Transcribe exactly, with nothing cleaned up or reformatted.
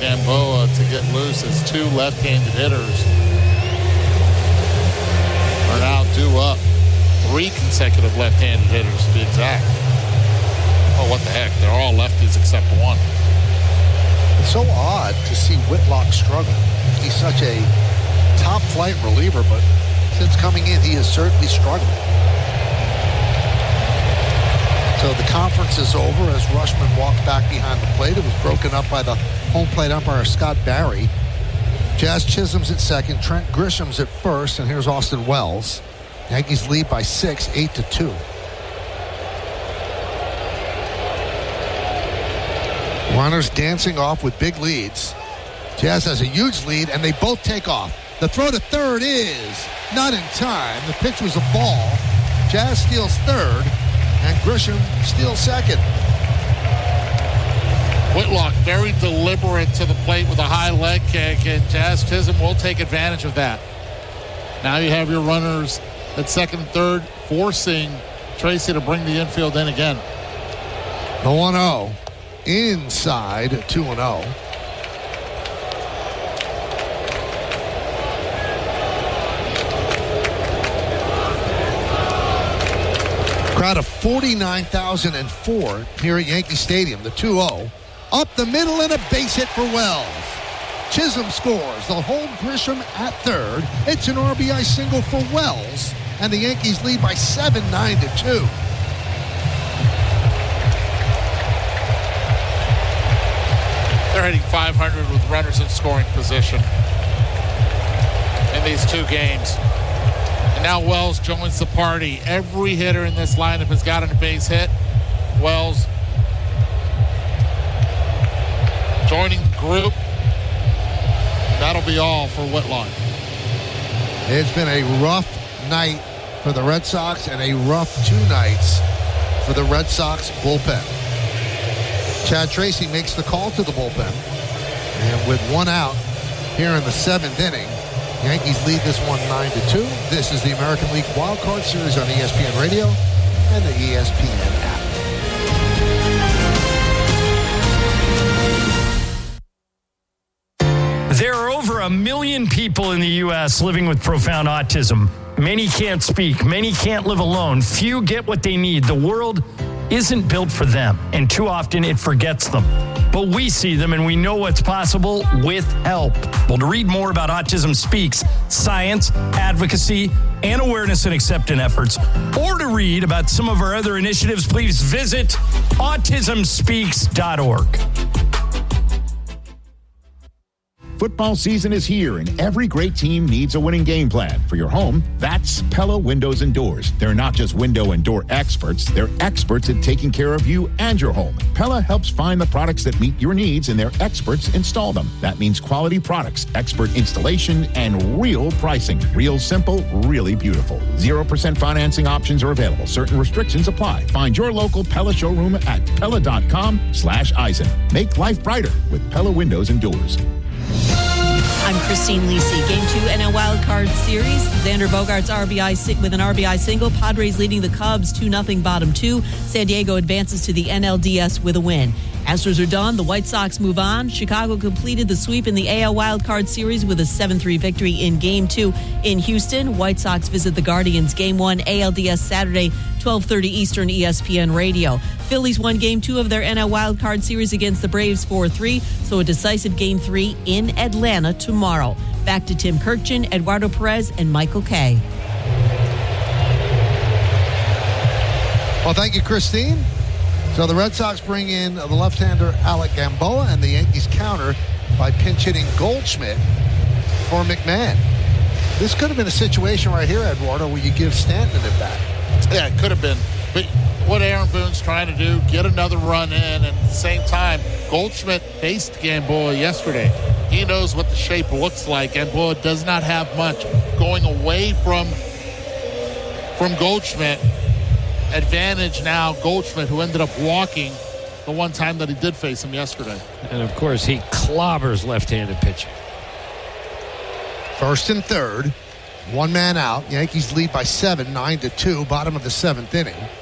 Gamboa to get loose as two left-handed hitters are now due up. Three consecutive left-handed hitters, to be exact. Oh, what the heck. They're all lefties except one. It's so odd to see Whitlock struggle. He's such a top-flight reliever, but since coming in, he has certainly struggled. So the conference is over as Rushman walked back behind the plate. It was broken up by the home plate umpire, Scott Barry. Jazz Chisholm's at second, Trent Grisham's at first, and here's Austin Wells. Yankees lead by six, eight to two. Runners dancing off with big leads. Jazz has a huge lead, and they both take off. The throw to third is not in time. The pitch was a ball. Jazz steals third, and Grisham steals second. Whitlock very deliberate to the plate with a high leg kick, and Jazz Chisholm will take advantage of that. Now you have your runners at second and third, forcing Tracy to bring the infield in again. The one oh. Inside two and oh. Crowd of forty-nine thousand four here at Yankee Stadium. The two oh. Up the middle and a base hit for Wells. Chisholm scores. They'll hold Grisham at third. It's an R B I single for Wells. And the Yankees lead by seven, nine to two. They're hitting five hundred with runners in scoring position in these two games. And now Wells joins the party. Every hitter in this lineup has gotten a base hit. Wells joining the group. That'll be all for Whitlock. It's been a rough night for the Red Sox and a rough two nights for the Red Sox bullpen. Chad Tracy makes the call to the bullpen. And with one out here in the seventh inning, Yankees lead this one nine to two. This is the American League Wild Card Series on E S P N Radio and the E S P N app. There are over a million people in the U S living with profound autism. Many can't speak. Many can't live alone. Few get what they need. The world isn't built for them, and too often it forgets them. But we see them, and we know what's possible with help. Well, to read more about Autism Speaks, science, advocacy, and awareness and acceptance efforts, or to read about some of our other initiatives, please visit autism speaks dot org. Football season is here, and every great team needs a winning game plan. For your home, that's Pella Windows and Doors. They're not just window and door experts. They're experts at taking care of you and your home. Pella helps find the products that meet your needs, and their experts install them. That means quality products, expert installation, and real pricing. Real simple, really beautiful. zero percent financing options are available. Certain restrictions apply. Find your local Pella showroom at Pella.com slash Eisen. Make life brighter with Pella Windows and Doors. I'm Christine Lisi. Game two N L Wild Card Series. Xander Bogaerts R B I with an R B I single. Padres leading the Cubs two nothing bottom two. San Diego advances to the N L D S with a win. Astros are done. The White Sox move on. Chicago completed the sweep in the A L Wild Card Series with a seven three victory in Game two in Houston. White Sox visit the Guardians. Game one A L D S Saturday, twelve thirty Eastern, E S P N Radio. Phillies won Game two of their N L Wild Card Series against the Braves four three, so a decisive Game three in Atlanta tomorrow. Back to Tim Kirkchin, Eduardo Perez, and Michael Kay. Well, thank you, Christine. So the Red Sox bring in the left-hander Alec Gamboa, and the Yankees counter by pinch-hitting Goldschmidt for McMahon. This could have been a situation right here, Eduardo, where you give Stanton it back. Yeah, it could have been. But what Aaron Boone's trying to do, get another run in, and at the same time, Goldschmidt faced Gamboa yesterday. He knows what the shape looks like. Gamboa does not have much. Going away from, from Goldschmidt, advantage now Goldschmidt, who ended up walking the one time that he did face him yesterday. And, of course, he clobbers left-handed pitching. First and third, one man out. Yankees lead by seven, nine to two, bottom of the seventh inning.